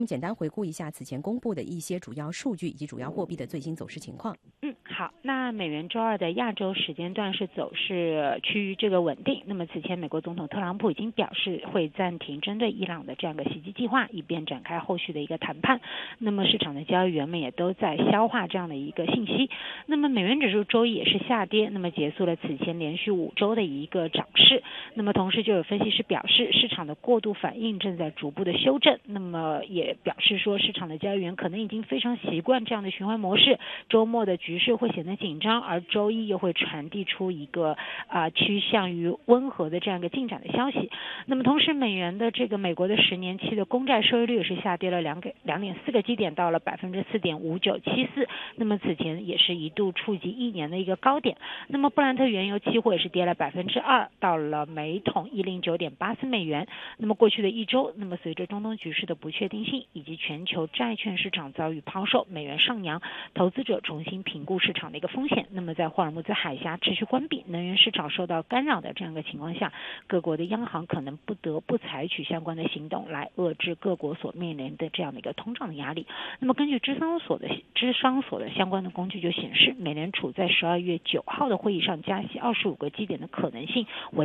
我们简单回顾一下此前公布的一些主要数据以及主要货币的最新走势情况。 好，那美元周二的亚洲时间段是走势趋于这个稳定。那么此前美国总统特朗普已经表示会暂停针对伊朗的这样的袭击计划，以便展开后续的一个谈判。那么市场的交易员们也都在消化这样的一个信息。那么美元指数周一也是下跌，那么结束了此前连续5周的一个涨势。那么同时就有分析师表示，市场的过度反应正在逐步的修正。那么也表示说，市场的交易员可能已经非常习惯这样的循环模式，周末的局势会显得紧张，而周一又会传递出一个趋向于温和的这样一个进展的消息。那么同时美元的这个美国的10年期的公债收益率也是下跌了2.4个基点，到了 4.5974%。那么此前也是一度触及1年的一个高点。那么布兰特原油期货也是跌了 2%， 到了每桶109.84美元。那么过去的一周，那么随着中东局势的不确定性以及全球债券市场遭遇抛售，美元上扬，投资者重新评估市场的一个风险。那么在霍尔木兹海峡持续关闭，能源市场受到干扰的这样一个情况下，各国的央行可能不得不采取相关的行动来遏制各国所面临的这样的一个通胀的压力。那么根据芝商所的相关的工具就显示，美联储在12月9号的会议上加息25个基点的可能性为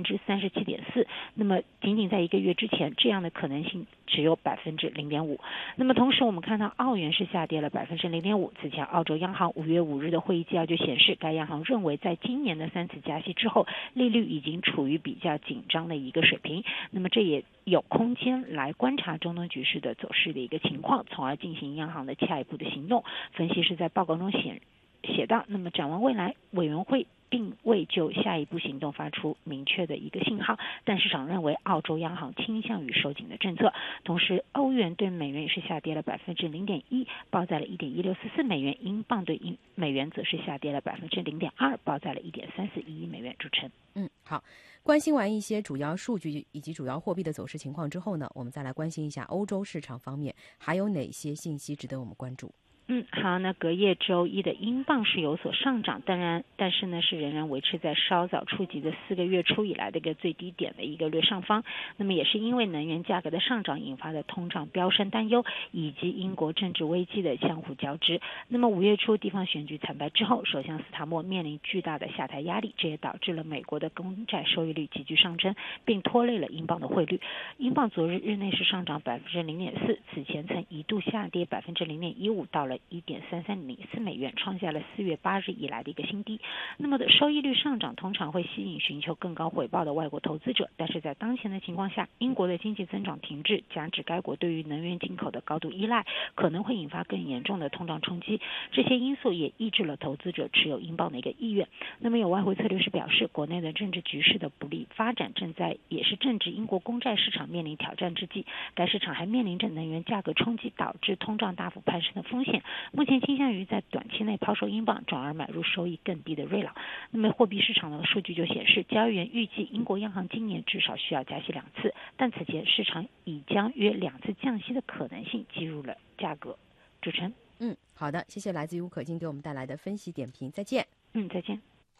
37.4%。那么仅仅在1个月之前，这样的可能性只有 0.5%。那么同时我们看到澳元是下跌了 0.5%。此前澳洲央行5月5日的会议纪要就显示，该央行认为在今年的3次加息之后，利率已经处于比较紧张的一个水平。那么这也有空间来观察中东局势的走势的一个情况，从而进行央行的下一步的行动。分析师在报告中写到，那么展望未来，委员会并未就下一步行动发出明确的一个信号，但市场认为澳洲央行倾向于收紧的政策。同时欧元对美元也是下跌了 0.1%， 报在了 1.1644 美元，英镑对美元则是下跌了 0.2%， 报在了 1.3411 美元。主持人。 好，关心完一些主要数据以及主要货币的走势情况之后呢，我们再来关心一下欧洲市场方面还有哪些信息值得我们关注。 好，那隔夜周一的英镑是有所上涨，但是呢是仍然维持在稍早触及的4个月初以来的一个最低点的一个略上方。那么也是因为能源价格的上涨引发的通胀飙升担忧，以及英国政治危机的相互交织。那么5月初地方选举惨败之后，首相斯塔默面临巨大的下台压力，这也导致了美国的公债收益率急剧上升，并拖累了英镑的汇率。英镑昨日日内是上涨 0.4%， 此前曾一度下跌 0.15%， 到了1.3304美元，创下了4月8日以来的一个新低。那么的收益率上涨通常会吸引寻求更高回报的外国投资者，但是在当前的情况下，英国的经济增长停滞，加之该国对于能源进口的高度依赖，可能会引发更严重的通胀冲击。这些因素也抑制了投资者持有英镑的一个意愿。那么有外汇策略师表示，国内的政治局势的不利发展也是正值英国公债市场面临挑战之际，该市场还面临着能源价格冲击导致通胀大幅攀升的风险。目前倾向于在短期内抛售英镑，转而买入收益更低的瑞郎。那么货币市场的数据就显示，交易员预计英国央行今年至少需要加息2次，但此前市场已将约2次降息的可能性计入了价格。主持人。 好的，谢谢来自于吴可金给我们带来的分析点评，再见。 再见。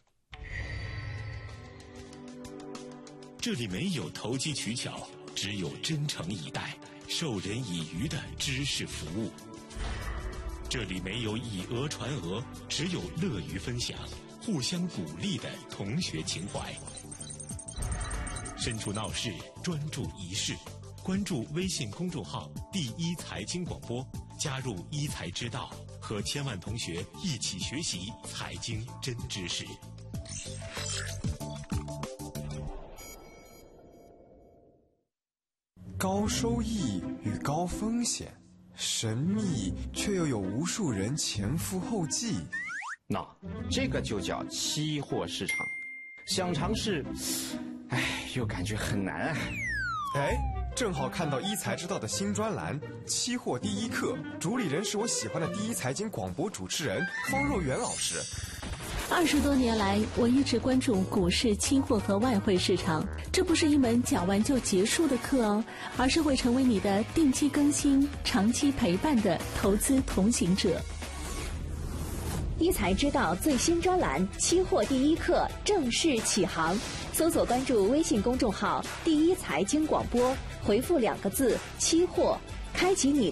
这里没有投机取巧，只有真诚以待、授人以渔的知识服务。这里没有以讹传讹，只有乐于分享、互相鼓励的同学情怀。身处闹市，专注一事，关注微信公众号“第一财经广播”，加入一财之道，和千万同学一起学习财经真知识。 高收益与高风险，神秘却又有无数人前赴后继。 那这个就叫期货市场。想尝试，又感觉很难啊。 正好看到一财知道的新专栏《期货第一课》，主理人是我喜欢的第一财经广播主持人方若元老师。 20多年来，我一直关注股市、期货和外汇市场。这不是一门讲完就结束的课哦，而是会成为你的定期更新、长期陪伴的投资同行者。 一财知道最新专栏《期货第一课》正式起航，搜索关注微信公众号“第一财经广播”，回复2个字“期货”， 开启你